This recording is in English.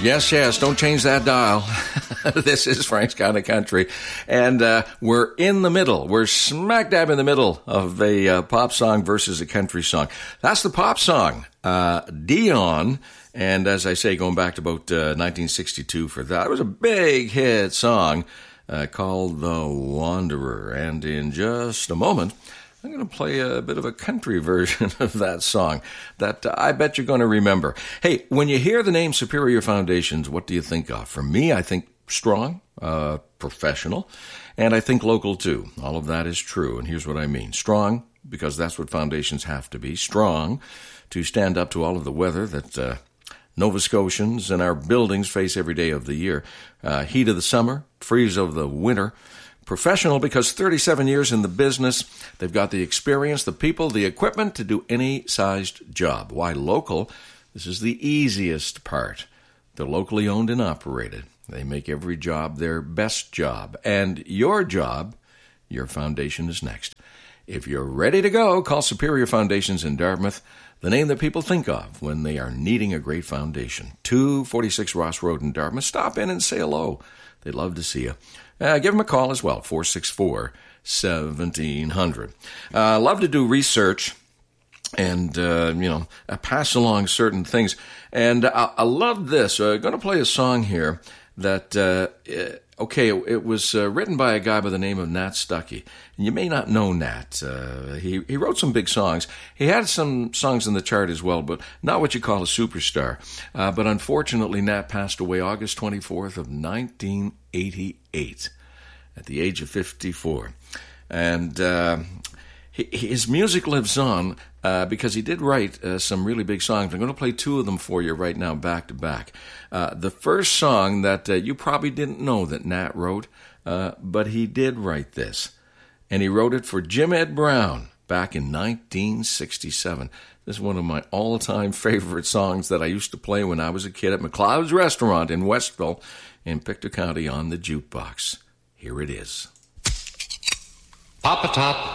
Yes, don't change that dial. This is Frank's Kind of Country. And we're in the middle. We're smack dab in the middle of a pop song versus a country song. That's the pop song. Dion. And as I say, going back to about 1962 for that. It was a big hit song called The Wanderer. And in just a moment, I'm going to play a bit of a country version of that song that I bet you're going to remember. Hey, when you hear the name Superior Foundations, what do you think of? For me, I think strong, professional, and I think local too. All of that is true, and here's what I mean. Strong, because that's what foundations have to be. Strong, to stand up to all of the weather that Nova Scotians and our buildings face every day of the year. Heat of the summer, freeze of the winter. Professional because 37 years in the business, they've got the experience, the people, the equipment to do any sized job. Why local? This is the easiest part. They're locally owned and operated. They make every job their best job. And your job, your foundation is next. If you're ready to go, call Superior Foundations in Dartmouth, the name that people think of when they are needing a great foundation. 246 Ross Road in Dartmouth. Stop in and say hello. They'd love to see you. Give them a call as well, 464-1700. Love to do research and, pass along certain things. And I love this. I'm going to play a song here that, it was written by a guy by the name of Nat Stuckey. And you may not know Nat. He wrote some big songs. He had some songs in the chart as well, but not what you call a superstar. But unfortunately, Nat passed away August 24th of 1988 at the age of 54. And his music lives on because he did write some really big songs. I'm going to play two of them for you right now, back to back. The first song that you probably didn't know that Nat wrote, but he did write this. And he wrote it for Jim Ed Brown back in 1967. This is one of my all-time favorite songs that I used to play when I was a kid at McLeod's Restaurant in Westville in Pictou County on the jukebox. Here it is. Pop-a-top.